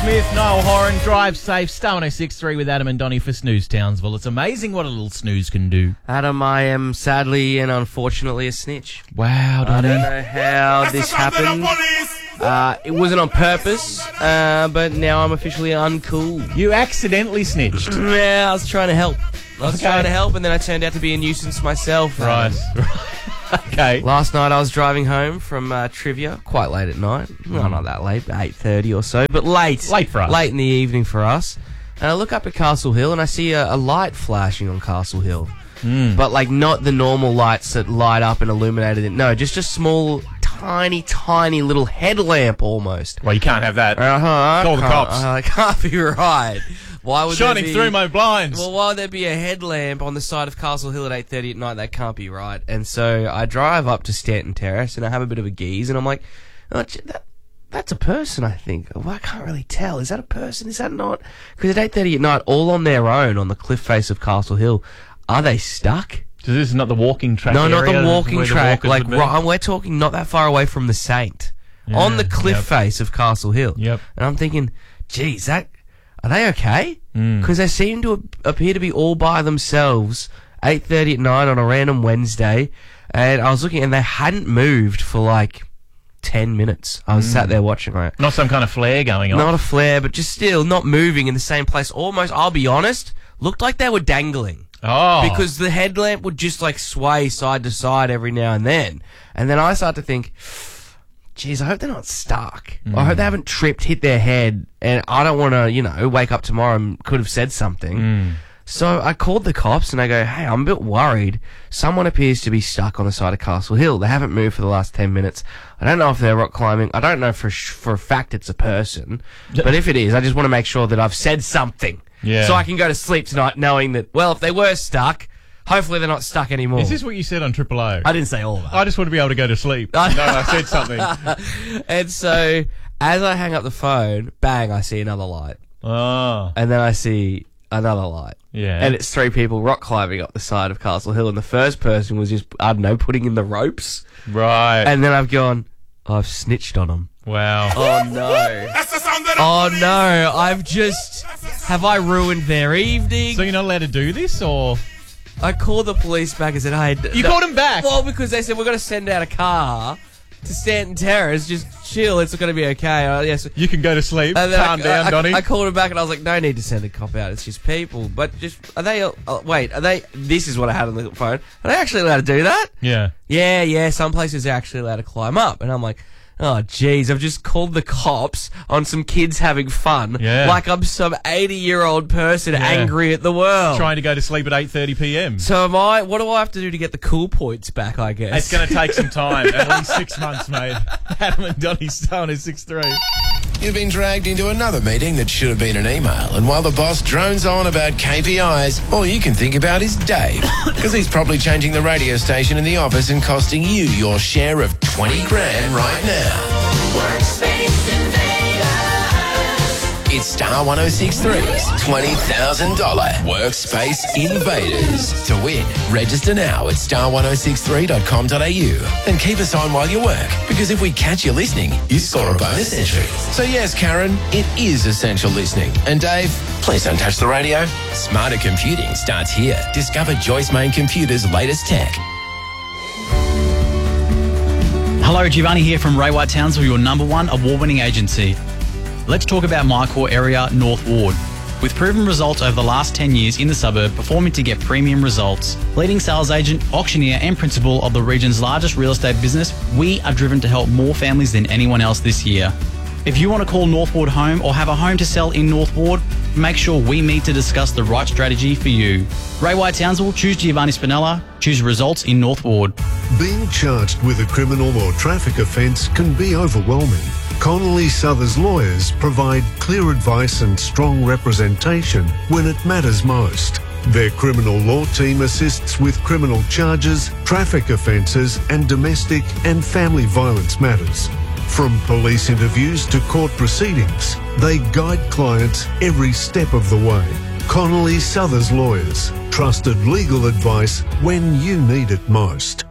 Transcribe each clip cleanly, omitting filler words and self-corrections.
Smith, Noel Horan, drive safe, Star 106.3 with Adam and Donnie for Snooze Townsville. It's amazing what a little snooze can do. Adam, I am sadly and unfortunately a snitch. Wow, Donnie. I don't know how this happened. It wasn't on purpose, but now I'm officially uncool. You accidentally snitched. Yeah, I was trying to help. Trying to help, and then I turned out to be a nuisance myself. Right. Okay. Last night I was driving home from trivia, quite late at night. Well, not that late, 8:30 or so, but late. Late for us. Late in the evening for us. And I look up at Castle Hill and I see a light flashing on Castle Hill. But like not the normal lights that light up and illuminate it. No, just a small, tiny little headlamp almost. Well, you can't have that. Call the cops. Can't be right. Why would Shining through my blinds. Well, why would there be a headlamp on the side of Castle Hill at 8:30 at night? That can't be right. And so I drive up to Stanton Terrace and I have a bit of a geeze and I'm like, oh, that's a person, I think. Well, I can't really tell. Is that a person? Is that not? Because at 8:30 at night, all on their own on the cliff face of Castle Hill, are they stuck? So this is not the walking track No, not area the walking track. Like, right, we're talking not that far away from the Saint. On the cliff face of Castle Hill. Yep. And I'm thinking, geez, are they okay? Because they seem to appear to be all by themselves, 8:30 at night on a random Wednesday. And I was looking, and they hadn't moved for like 10 minutes. I was sat there watching it. Not some kind of flare going on. Not a flare, but just still not moving in the same place. Almost, I'll be honest, looked like they were dangling. Oh. Because the headlamp would just like sway side to side every now and then. And then I start to think, geez, I hope they're not stuck. I hope they haven't tripped, hit their head, and I don't want to, wake up tomorrow and could have said something. So I called the cops and I go, hey, I'm a bit worried. Someone appears to be stuck on the side of Castle Hill. They haven't moved for the last 10 minutes. I don't know if they're rock climbing. I don't know for a fact it's a person. But if it is, I just want to make sure that I've said something. Yeah. So I can go to sleep tonight knowing that, well, if they were stuck, hopefully they're not stuck anymore. Is this what you said on Triple O? I didn't say all that. I just want to be able to go to sleep. No, I said something. And so, as I hang up the phone, bang, I see another light. Oh. And then I see another light. Yeah. And it's 3 people rock climbing up the side of Castle Hill, and the first person was just, I don't know, putting in the ropes. Right. And then I've gone, I've snitched on them. Wow. Oh no. Oh no, have I ruined their evening? So you're not allowed to do this, or? I called the police back and said, hey... You called them back? Well, because they said, we're going to send out a car to Stanton Terrace, just chill, it's going to be okay. Yes. You can go to sleep, And then calm down, Donnie. I called him back and I was like, no need to send a cop out, it's just people. But just, are they, this is what I had on the phone, are they actually allowed to do that? Yeah. Yeah, some places are actually allowed to climb up. And I'm like, oh, jeez, I've just called the cops on some kids having fun. Yeah. Like I'm some 80-year-old person angry at the world. Trying to go to sleep at 8:30 p.m. So what do I have to do to get the cool points back, I guess? It's going to take some time. At least 6 months, mate. Adam and Donnie Star 106.3. You've been dragged into another meeting that should have been an email, and while the boss drones on about KPIs, all you can think about is Dave, because he's probably changing the radio station in the office and costing you your share of 20 grand right now. Workspace Invaders. It's Star 106.3's $20,000 Workspace Invaders. To win, register now at star1063.com.au and keep us on while you work, because if we catch you listening, you score a bonus entry. So yes, Karen, it is essential listening. And Dave, please don't touch the radio. Smarter computing starts here. Discover Joyce Main Computer's latest tech. Hello, Giovanni here from Ray White Townsville, your #1 award-winning agency. Let's talk about my core area, North Ward. With proven results over the last 10 years in the suburb, performing to get premium results. Leading sales agent, auctioneer and principal of the region's largest real estate business, we are driven to help more families than anyone else this year. If you want to call North Ward home or have a home to sell in North Ward, make sure we meet to discuss the right strategy for you. Ray White Townsville, choose Giovanni Spinella, choose results in North Ward. Being charged with a criminal or traffic offence can be overwhelming. Connolly Southers lawyers provide clear advice and strong representation when it matters most. Their criminal law team assists with criminal charges, traffic offences and domestic and family violence matters. From police interviews to court proceedings, they guide clients every step of the way. Connolly Southers Lawyers, trusted legal advice when you need it most.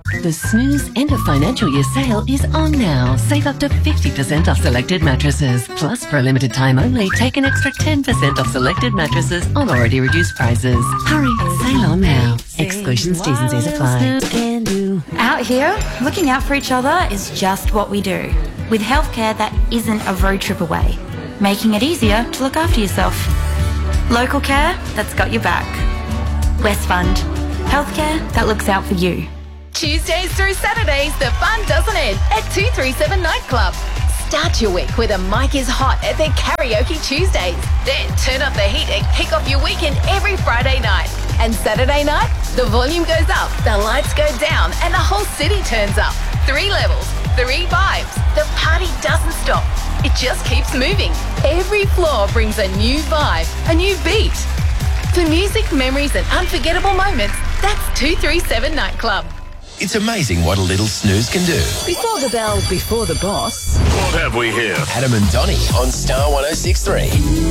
The Snooze End of Financial Year sale is on now. Save up to 50% off selected mattresses. Plus, for a limited time only, take an extra 10% off selected mattresses on already reduced prices. Hurry, sale on now. Exclusions, T's and C's apply. Out here, looking out for each other is just what we do. With healthcare that isn't a road trip away, making it easier to look after yourself. Local care that's got your back. West Fund. Healthcare that looks out for you. Tuesdays through Saturdays, the fun doesn't end at 237 Nightclub. Start your week with a Mike is Hot at their Karaoke Tuesdays. Then turn up the heat and kick off your weekend every Friday night. And Saturday night, the volume goes up, the lights go down, and the whole city turns up. 3 levels, 3 vibes. The party doesn't stop. It just keeps moving. Every floor brings a new vibe, a new beat. For music, memories, and unforgettable moments, that's 237 Nightclub. It's amazing what a little snooze can do. Before the bell, before the boss. What have we here? Adam and Donnie on Star 106.3.